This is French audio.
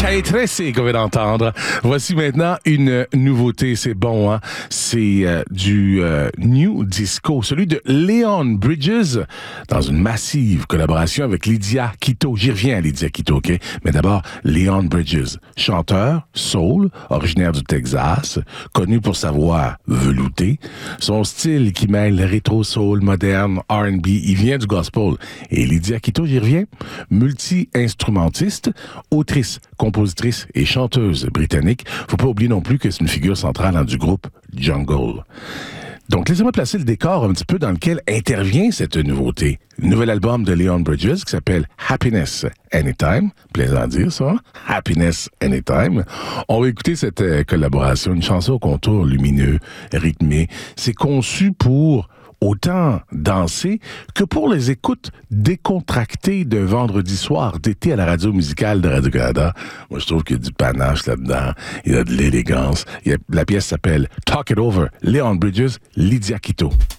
Hey, Tracy, qu'on vient d'entendre. Voici maintenant une nouveauté, c'est bon, hein? C'est du New Disco, celui de Leon Bridges, dans une massive collaboration avec Lydia Quito. J'y reviens à Lydia Quito, OK? Mais d'abord, Leon Bridges, chanteur, soul, originaire du Texas, connu pour sa voix veloutée, son style qui mêle rétro-soul, moderne, R&B, il vient du gospel. Et Lydia Quito, j'y reviens, multi-instrumentiste, autrice, compositrice et chanteuse britannique. Faut pas oublier non plus que c'est une figure centrale du groupe Jungle. Donc, laissez-moi placer le décor un petit peu dans lequel intervient cette nouveauté. Le nouvel album de Leon Bridges qui s'appelle Happiness Anytime. Plaisant à dire, ça. Happiness Anytime. On va écouter cette collaboration, une chanson au contour lumineux, rythmé. C'est conçu pour autant danser que pour les écoutes décontractées d'un vendredi soir d'été à la radio musicale de Radio-Canada. Moi, je trouve qu'il y a du panache là-dedans. Il y a de l'élégance. La pièce s'appelle Talk It Over. Leon Bridges, Lydia Quito.